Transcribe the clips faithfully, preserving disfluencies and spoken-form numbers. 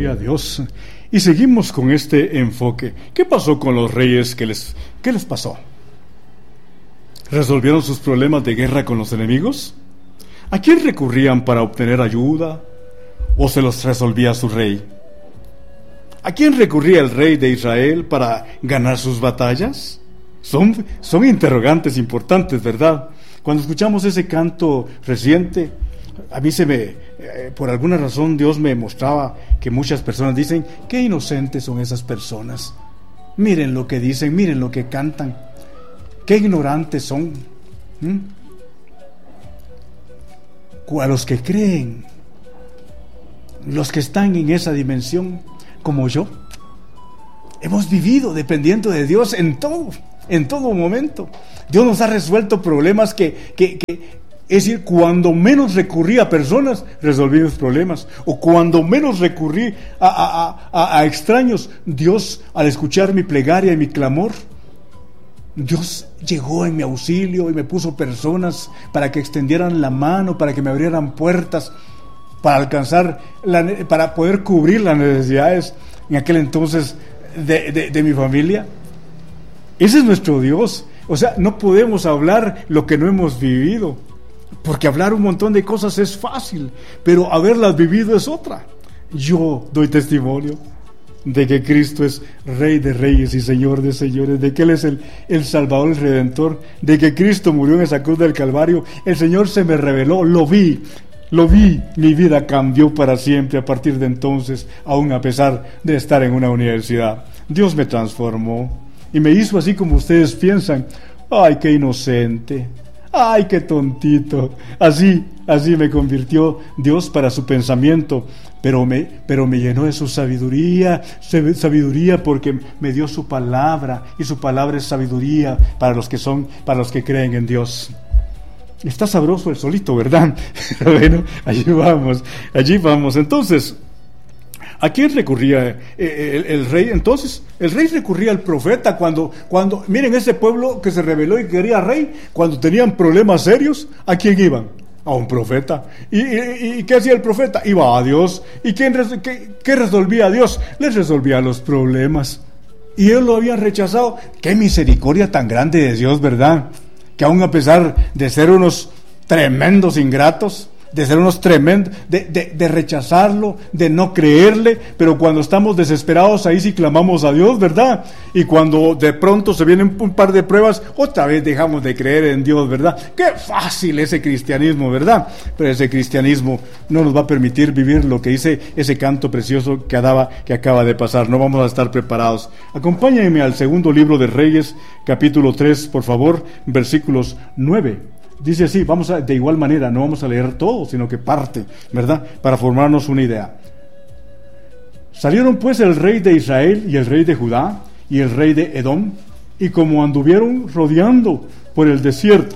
Gloria a Dios. Y seguimos con este enfoque. ¿Qué pasó con los reyes? ¿Qué les, qué les pasó? ¿Resolvieron sus problemas de guerra con los enemigos? ¿A quién recurrían para obtener ayuda? ¿O se los resolvía su rey? ¿A quién recurría el rey de Israel para ganar sus batallas? Son, son interrogantes importantes, ¿verdad? Cuando escuchamos ese canto reciente, a mí se me, eh, por alguna razón Dios me mostraba que muchas personas dicen, qué inocentes son esas personas. Miren lo que dicen, miren lo que cantan. Qué ignorantes son. ¿Mm? A los que creen, los que están en esa dimensión, como yo, hemos vivido dependiendo de Dios en todo, en todo momento. Dios nos ha resuelto problemas que, que, que es decir, cuando menos recurrí a personas, resolví mis problemas. O cuando menos recurrí a, a, a, a extraños, Dios, al escuchar mi plegaria y mi clamor, Dios llegó en mi auxilio y me puso personas para que extendieran la mano, para que me abrieran puertas, para alcanzar, la, para poder cubrir las necesidades en aquel entonces de, de, de mi familia. Ese es nuestro Dios. O sea, no podemos hablar lo que no hemos vivido, porque hablar un montón de cosas es fácil, pero haberlas vivido es otra. Yo doy testimonio de que Cristo es Rey de Reyes y Señor de Señores, de que Él es el, el Salvador, el Redentor, de que Cristo murió en esa cruz del Calvario. El Señor se me reveló, lo vi, lo vi, mi vida cambió para siempre a partir de entonces, aún a pesar de estar en una universidad. Dios me transformó y me hizo así como ustedes piensan. ¡Ay, qué inocente! ¡Ay, qué tontito! Así, así me convirtió Dios para su pensamiento. Pero me, pero me llenó de su sabiduría, sabiduría porque me dio su palabra, y su palabra es sabiduría para los que son, para los que creen en Dios. Está sabroso el solito, ¿verdad? Bueno, allí vamos, allí vamos. Entonces, ¿a quién recurría el, el, el rey? Entonces, el rey recurría al profeta cuando, cuando, miren, ese pueblo que se rebeló y quería rey, cuando tenían problemas serios, ¿a quién iban? A un profeta. ¿Y, y, y qué hacía el profeta? Iba a Dios. ¿Y quién, qué, qué resolvía a Dios? Les resolvía los problemas. Y ellos lo habían rechazado. Qué misericordia tan grande de Dios, ¿verdad? Que aún a pesar de ser unos tremendos ingratos, de ser unos tremendos, de, de, de rechazarlo, de no creerle, pero cuando estamos desesperados, ahí sí clamamos a Dios, ¿verdad? Y cuando de pronto se vienen un par de pruebas, otra vez dejamos de creer en Dios, ¿verdad? Qué fácil ese cristianismo, ¿verdad? Pero ese cristianismo no nos va a permitir vivir lo que dice ese canto precioso que acaba, que acaba de pasar. No vamos a estar preparados. Acompáñenme al segundo libro de Reyes, capítulo tres, por favor, versículos nueve. Dice así, vamos a, de igual manera, no vamos a leer todo, sino que parte, ¿verdad? Para formarnos una idea. Salieron pues el rey de Israel y el rey de Judá y el rey de Edom, y como anduvieron rodeando por el desierto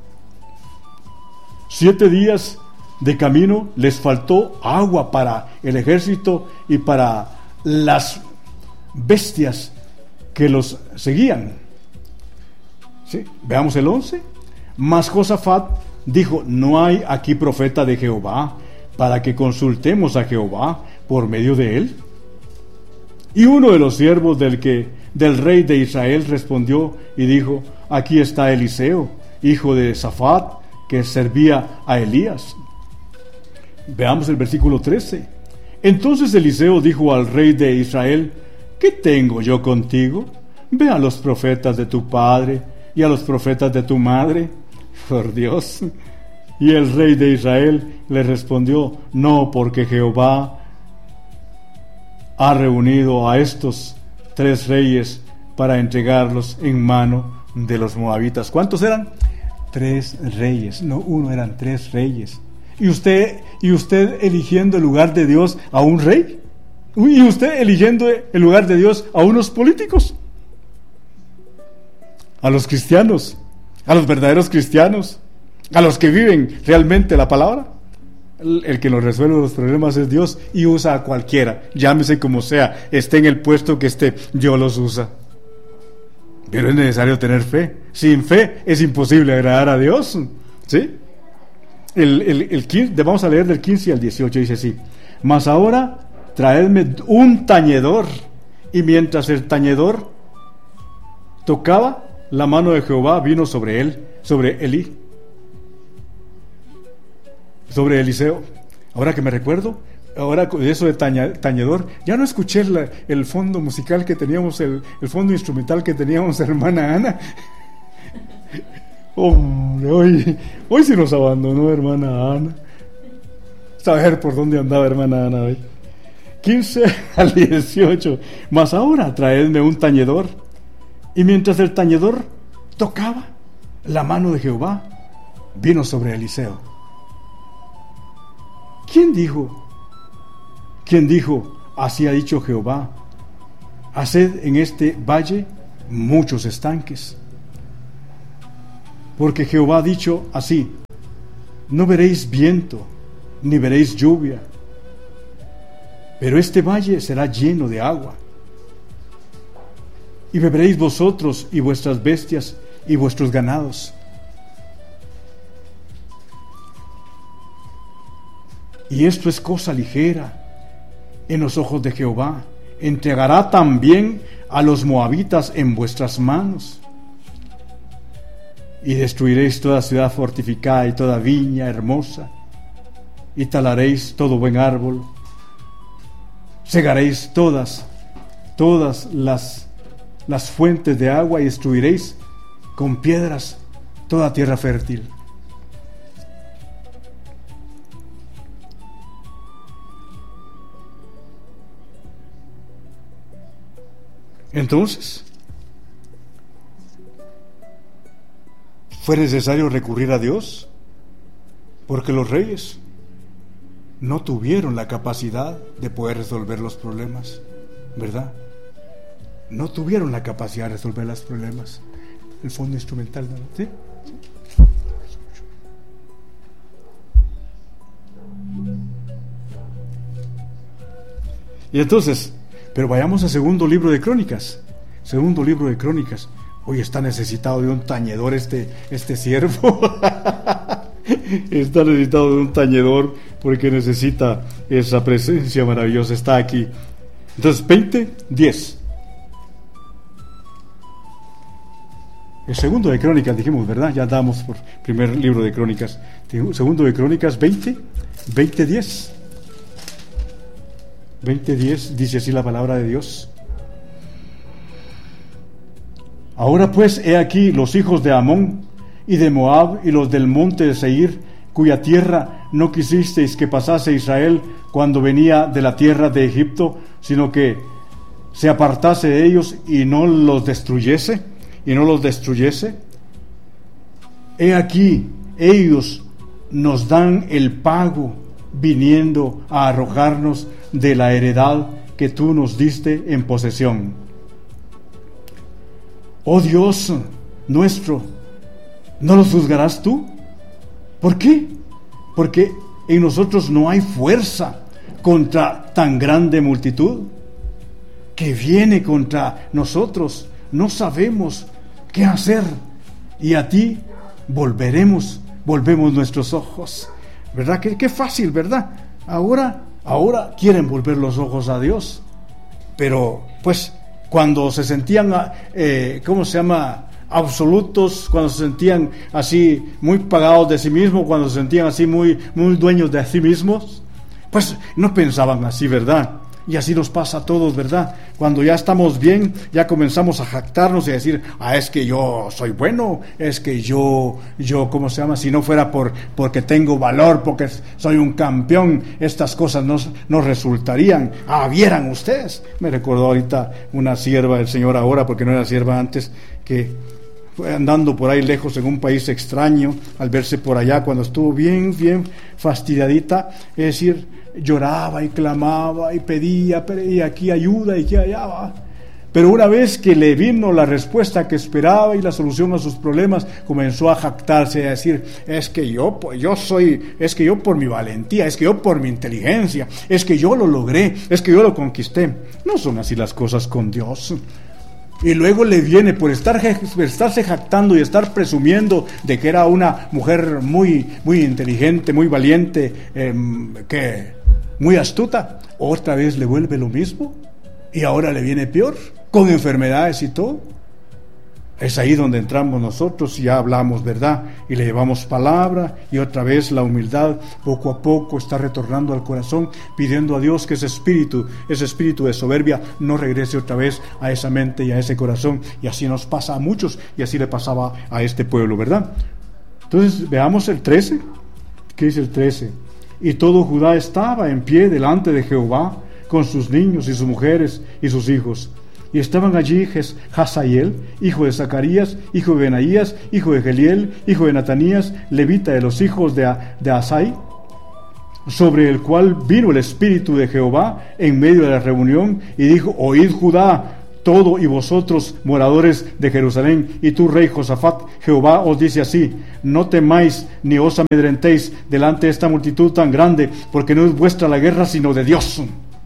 siete días de camino, les faltó agua para el ejército y para las bestias que los seguían. ¿Sí? Veamos el once. Mas Josafat dijo, no hay aquí profeta de Jehová, para que consultemos a Jehová por medio de él. Y uno de los siervos del, que, del rey de Israel respondió y dijo, aquí está Eliseo, hijo de Safat, que servía a Elías. Veamos el versículo trece. Entonces Eliseo dijo al rey de Israel, ¿qué tengo yo contigo? Ve a los profetas de tu padre y a los profetas de tu madre. Por Dios. Y el rey de Israel le respondió, no, porque Jehová ha reunido a estos tres reyes para entregarlos en mano de los moabitas. ¿Cuántos eran? Tres reyes, no uno, eran tres reyes. ¿Y usted, y usted eligiendo el lugar de Dios a un rey? ¿Y usted eligiendo el lugar de Dios a unos políticos? A los cristianos, a los verdaderos cristianos, a los que viven realmente la palabra. El, el que nos resuelve los problemas es Dios, y usa a cualquiera, llámese como sea, esté en el puesto que esté, Dios los usa. Pero es necesario tener fe. Sin fe es imposible agradar a Dios. ¿Sí? El, el, el quince, vamos a leer del quince al dieciocho, dice así: mas ahora traedme un tañedor. Y mientras el tañedor tocaba, la mano de Jehová vino sobre él, sobre Elí, sobre Eliseo. Ahora que me recuerdo, ahora de eso de taña, tañedor, ya no escuché la, el fondo musical que teníamos, el, el fondo instrumental que teníamos, hermana Ana. Hombre, hoy, hoy sí nos abandonó hermana Ana. Saber por dónde andaba hermana Ana hoy. quince al dieciocho. Mas ahora traedme un tañedor. Y mientras el tañedor tocaba, la mano de Jehová vino sobre Eliseo. ¿Quién dijo? ¿Quién dijo? Así ha dicho Jehová: haced en este valle muchos estanques. Porque Jehová ha dicho así: no veréis viento, ni veréis lluvia, pero este valle será lleno de agua. Y beberéis vosotros y vuestras bestias y vuestros ganados. Y esto es cosa ligera en los ojos de Jehová. Entregará también a los moabitas en vuestras manos. Y destruiréis toda ciudad fortificada y toda viña hermosa, y talaréis todo buen árbol. Cegaréis todas, todas las, las fuentes de agua, y destruiréis con piedras toda tierra fértil. Entonces, fue necesario recurrir a Dios, porque los reyes no tuvieron la capacidad de poder resolver los problemas, ¿verdad? No tuvieron la capacidad de resolver los problemas. El fondo instrumental, ¿no? ¿Sí? Y entonces, pero vayamos a segundo libro de Crónicas. Segundo libro de Crónicas. Hoy está necesitado de un tañedor este, este siervo. Está necesitado de un tañedor porque necesita esa presencia maravillosa. Está aquí. Entonces, veinte, diez. El segundo de Crónicas, dijimos, ¿verdad? Ya damos por primer libro de Crónicas. Segundo de Crónicas, veinte, veinte, diez. veinte, diez, dice así la palabra de Dios. Ahora pues, he aquí los hijos de Amón y de Moab y los del monte de Seir, cuya tierra no quisisteis que pasase Israel cuando venía de la tierra de Egipto, sino que se apartase de ellos y no los destruyese, y no los destruyese. He aquí, ellos nos dan el pago, viniendo a arrojarnos de la heredad que tú nos diste en posesión. Oh Dios nuestro, ¿no los juzgarás tú? ¿Por qué? Porque en nosotros no hay fuerza contra tan grande multitud que viene contra nosotros. No sabemos qué hacer, y a ti volveremos, volvemos nuestros ojos. ¿Verdad? Qué, qué fácil, ¿verdad? Ahora, ahora quieren volver los ojos a Dios, pero pues cuando se sentían, eh, ¿cómo se llama?, absolutos, cuando se sentían así muy pagados de sí mismos, cuando se sentían así muy, muy dueños de sí mismos, pues no pensaban así, ¿verdad? Y así nos pasa a todos, ¿verdad? Cuando ya estamos bien, ya comenzamos a jactarnos y a decir, ah, es que yo soy bueno, es que yo, yo, ¿cómo se llama? Si no fuera por, porque tengo valor, porque soy un campeón, estas cosas no, no resultarían. Ah, vieran ustedes. Me recordó ahorita una sierva del Señor ahora, porque no era sierva antes, que fue andando por ahí lejos en un país extraño, al verse por allá, cuando estuvo bien, bien fastidiadita, es decir, lloraba y clamaba y pedía, pedía aquí ayuda y aquí allá va. Pero una vez que le vino la respuesta que esperaba y la solución a sus problemas, comenzó a jactarse y a decir, es que yo, yo soy, es que yo por mi valentía, es que yo por mi inteligencia, es que yo lo logré, es que yo lo conquisté. No son así las cosas con Dios. Y luego le viene por estar, por estarse jactando y estar presumiendo de que era una mujer muy, muy inteligente, muy valiente, eh, que muy astuta, otra vez le vuelve lo mismo y ahora le viene peor, con enfermedades y todo. Es ahí donde entramos nosotros y ya hablamos verdad y le llevamos palabra, y otra vez la humildad poco a poco está retornando al corazón, pidiendo a Dios que ese espíritu, ese espíritu de soberbia no regrese otra vez a esa mente y a ese corazón. Y así nos pasa a muchos, y así le pasaba a este pueblo, ¿verdad? Entonces veamos el trece. ¿Qué dice el trece? Y todo Judá estaba en pie delante de Jehová, con sus niños y sus mujeres y sus hijos. Y estaban allí Hazael, hijo de Zacarías, hijo de Benaías, hijo de Geliel, hijo de Natanías, levita de los hijos de, de Asai, sobre el cual vino el Espíritu de Jehová en medio de la reunión, y dijo: oíd Judá, todo, y vosotros moradores de Jerusalén, y tú rey Josafat, Jehová os dice así: no temáis ni os amedrentéis delante de esta multitud tan grande, porque no es vuestra la guerra, sino de Dios.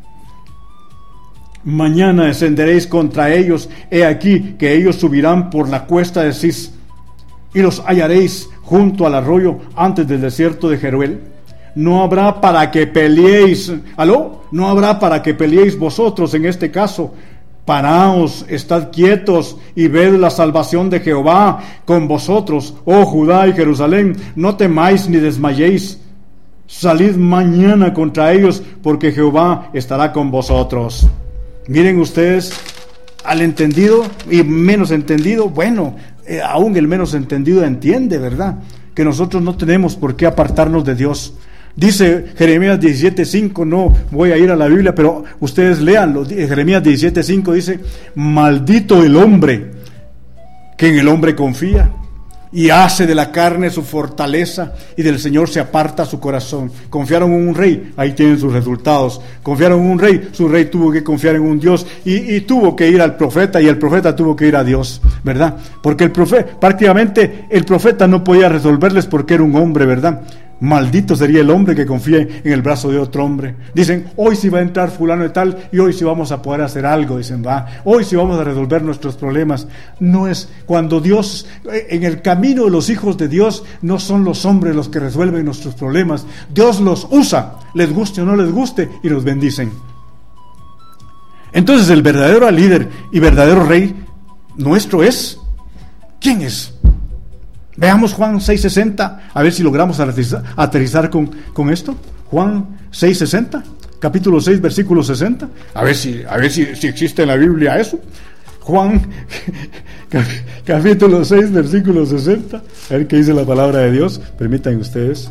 Mañana descenderéis contra ellos, he aquí que ellos subirán por la cuesta de Cis, y los hallaréis junto al arroyo antes del desierto de Jeruel. No habrá para que peleéis, ¿aló? No habrá para que peleéis vosotros en este caso. Paraos, estad quietos y ved la salvación de Jehová con vosotros, oh Judá y Jerusalén. No temáis ni desmayéis. Salid mañana contra ellos, porque Jehová estará con vosotros. Miren ustedes, al entendido y menos entendido, bueno, eh, aún el menos entendido entiende, ¿verdad?, que nosotros no tenemos por qué apartarnos de Dios. Dice Jeremías diecisiete cinco, no voy a ir a la Biblia, pero ustedes léanlo. Jeremías diecisiete cinco dice: maldito el hombre que en el hombre confía y hace de la carne su fortaleza, y del Señor se aparta su corazón. Confiaron en un rey, ahí tienen sus resultados. Confiaron en un rey, su rey tuvo que confiar en un Dios, y, y tuvo que ir al profeta, y el profeta tuvo que ir a Dios, ¿verdad? Porque el profeta, prácticamente el profeta no podía resolverles porque era un hombre, ¿verdad? Maldito sería el hombre que confíe en el brazo de otro hombre. Dicen: hoy sí va a entrar fulano de tal, y hoy sí vamos a poder hacer algo. Dicen: va, hoy sí vamos a resolver nuestros problemas. No es cuando Dios, en el camino de los hijos de Dios, no son los hombres los que resuelven nuestros problemas. Dios los usa, les guste o no les guste, y los bendicen. Entonces el verdadero líder y verdadero rey nuestro es, ¿quién es? Veamos Juan seis sesenta, a ver si logramos aterrizar, aterrizar con, con esto. Juan seis sesenta, capítulo seis, versículo sesenta. A ver si, a ver si, si existe en la Biblia eso. Juan capítulo seis, versículo sesenta. A ver qué dice la palabra de Dios. Permítanme ustedes.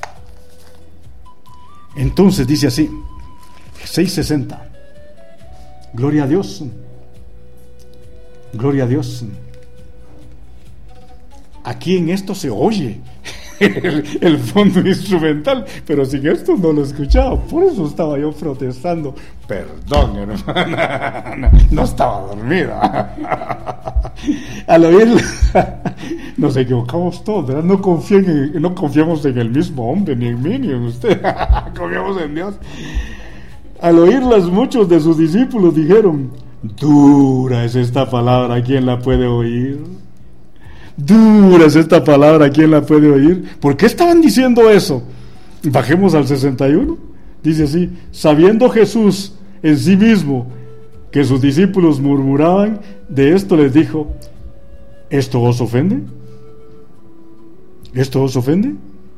Entonces dice así, seis sesenta. Gloria a Dios. Gloria a Dios. Aquí en esto se oye el, el fondo instrumental, pero sin esto no lo escuchaba. Por eso estaba yo protestando. Perdón, hermana, no, no estaba dormida. Al oírlo, nos equivocamos todos, ¿verdad? No confíen en, no confiamos en el mismo hombre, ni en mí, ni en usted. Confiamos en Dios. Al oírlas, muchos de sus discípulos dijeron: dura es esta palabra, ¿quién la puede oír? Dura es esta palabra, ¿quién la puede oír? ¿Por qué estaban diciendo eso? Bajemos al sesenta y uno. Dice así: sabiendo Jesús en sí mismo que sus discípulos murmuraban de esto, les dijo: ¿esto os ofende? ¿Esto os ofende?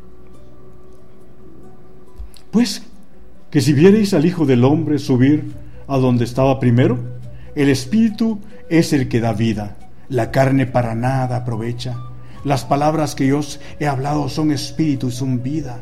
Pues que si viereis al Hijo del Hombre subir a donde estaba primero, el Espíritu es el que da vida. La carne para nada aprovecha. Las palabras que yo os he hablado son espíritu y son vida.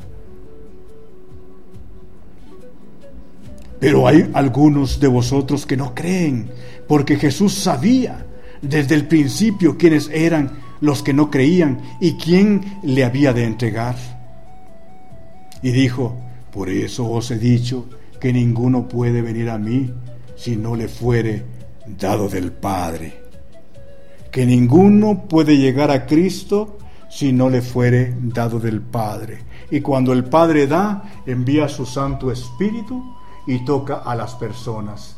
Pero hay algunos de vosotros que no creen, porque Jesús sabía desde el principio quiénes eran los que no creían y quién le había de entregar. Y dijo: por eso os he dicho que ninguno puede venir a mí si no le fuere dado del Padre. Que ninguno puede llegar a Cristo si no le fuere dado del Padre. Y cuando el Padre da, envía su Santo Espíritu y toca a las personas.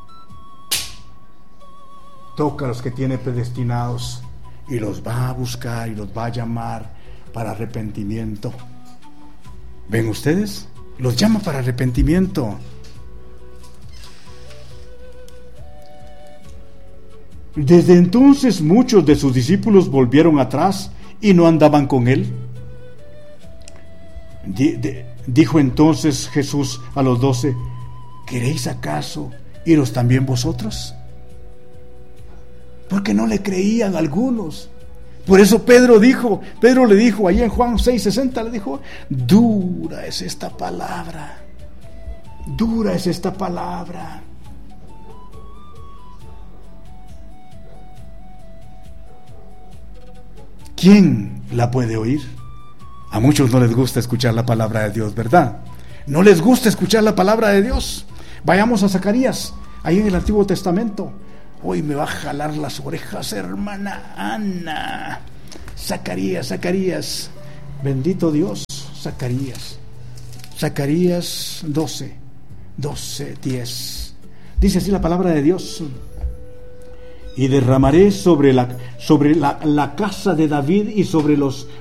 Toca a los que tiene predestinados y los va a buscar y los va a llamar para arrepentimiento. ¿Ven ustedes? Los llama para arrepentimiento. Desde entonces muchos de sus discípulos volvieron atrás y no andaban con él. Dijo entonces Jesús a los doce: ¿queréis acaso iros también vosotros? Porque no le creían algunos. Por eso Pedro dijo, Pedro le dijo, allá en Juan seis sesenta, le dijo: dura es esta palabra, dura es esta palabra. ¿Quién la puede oír? A muchos no les gusta escuchar la palabra de Dios, ¿verdad? No les gusta escuchar la palabra de Dios. Vayamos a Zacarías, ahí en el Antiguo Testamento. Hoy me va a jalar las orejas, hermana Ana. Zacarías, Zacarías. Bendito Dios, Zacarías. Zacarías doce, doce, diez. Dice así la palabra de Dios: y derramaré sobre la, sobre la, la casa de David y sobre los